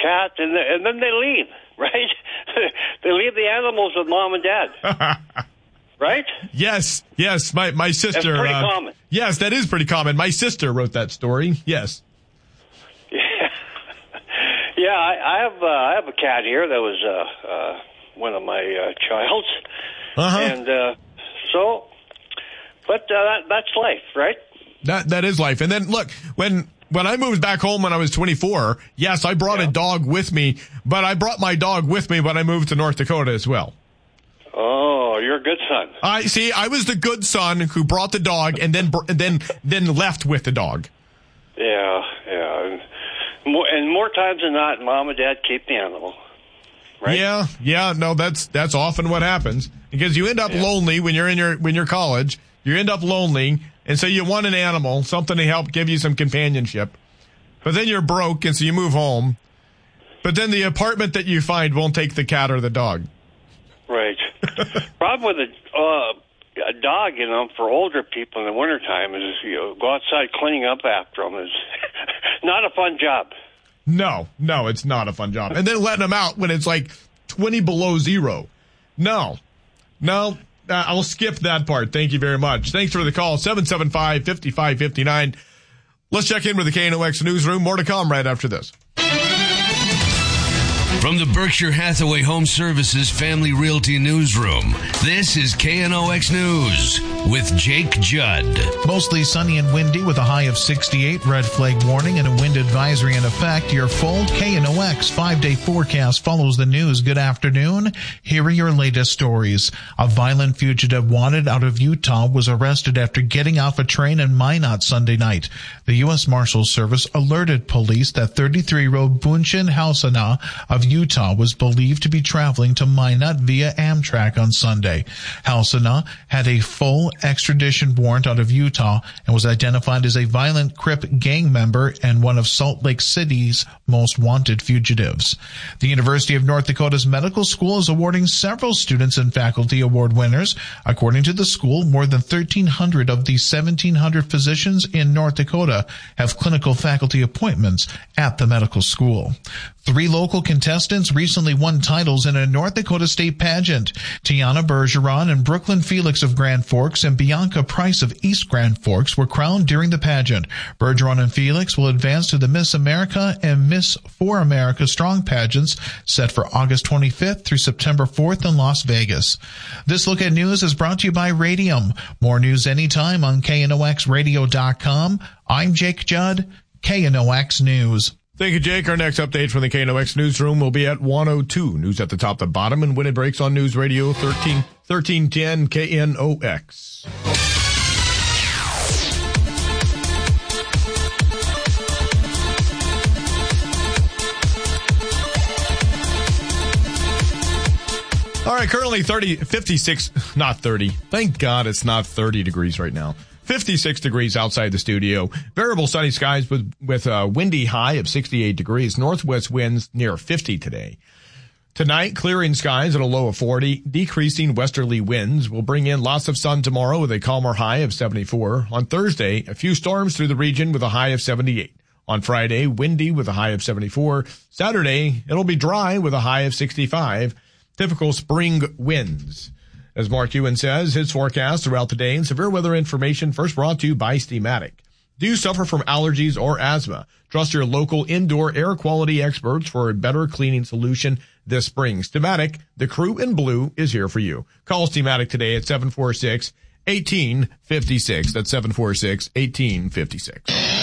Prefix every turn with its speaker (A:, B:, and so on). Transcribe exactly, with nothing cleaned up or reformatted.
A: cat, and, the, and then they leave, right? They leave the animals with mom and dad. Right?
B: Yes, yes. My my sister.
A: That's pretty
B: uh,
A: common.
B: Yes, that is pretty common. My sister wrote that story. Yes.
A: Yeah, yeah. I, I have uh, I have a cat here that was uh, uh, one of my uh, child's,
B: uh-huh.
A: and uh, so, but uh, that, that's life, right?
B: That that is life. And then look, when when I moved back home when I was twenty-four, yes, I brought
A: yeah.
B: a dog with me, but I brought my dog with me when I moved to North Dakota as well.
A: Oh, you're a good son.
B: I see. I was the good son who brought the dog and then and then then left with the dog.
A: Yeah, yeah. And more, and more times than not, mom and dad keep the animal. Right?
B: Yeah, yeah. No, that's that's often what happens because you end up
A: yeah.
B: lonely when you're in your when you're college. You end up lonely, and so you want an animal, something to help give you some companionship. But then you're broke, and so you move home. But then the apartment that you find won't take the cat or the dog.
A: Right. Problem with a, uh, a dog, you know, for older people in the wintertime is, you know, go outside cleaning up after them is not a fun job.
B: No, no, it's not a fun job. And then letting them out when it's like twenty below zero. No, no, uh, I'll skip that part. Thank you very much. Thanks for the call. seven seven five, five five five nine. Let's check in with the K N O X newsroom. More to come right after this.
C: From the Berkshire Hathaway Home Services Family Realty Newsroom, this is K N O X News with Jake Judd.
D: Mostly sunny and windy with a high of sixty-eight, red flag warning and a wind advisory in effect. Your full K N O X five-day forecast follows the news. Good afternoon. Here are your latest stories. A violent fugitive wanted out of Utah was arrested after getting off a train in Minot Sunday night. The U S Marshals Service alerted police that thirty-three-year-old Bunchin Hausana of Utah was believed to be traveling to Minot via Amtrak on Sunday. Hausana had a full extradition warrant out of Utah and was identified as a violent Crip gang member and one of Salt Lake City's most wanted fugitives. The University of North Dakota's medical school is awarding several students and faculty award winners. According to the school, more than thirteen hundred of the seventeen hundred physicians in North Dakota have clinical faculty appointments at the medical school. Three local contestants recently won titles in a North Dakota state pageant. Tiana Bergeron and Brooklyn Felix of Grand Forks and Bianca Price of East Grand Forks were crowned during the pageant. Bergeron and Felix will advance to the Miss America and Miss For America Strong pageants set for August twenty-fifth through September fourth in Las Vegas. This Look at News is brought to you by Radium. More news anytime on K N O X radio dot com. I'm Jake Judd, K N O X News.
B: Thank you, Jake. Our next update from the K N O X newsroom will be at one oh two. News at the top, the bottom, and when it breaks on News Radio thirteen, thirteen ten K N O X. All right, currently thirty, fifty-six, not thirty. Thank God it's not thirty degrees right now. fifty-six degrees outside the studio. Variable sunny skies with, with a windy high of sixty-eight degrees. Northwest winds near fifty today. Tonight, clearing skies at a low of forty. Decreasing westerly winds will bring in lots of sun tomorrow with a calmer high of seventy-four. On Thursday, a few storms through the region with a high of seventy-eight. On Friday, windy with a high of seventy-four. Saturday, it'll be dry with a high of sixty-five. Typical spring winds. As Mark Ewan says, his forecast throughout the day and severe weather information first brought to you by Steamatic. Do you suffer from allergies or asthma? Trust your local indoor air quality experts for a better cleaning solution this spring. Steamatic, the crew in blue, is here for you. Call Steamatic today at seven four six, one eight five six. That's seven four six, one eight five six.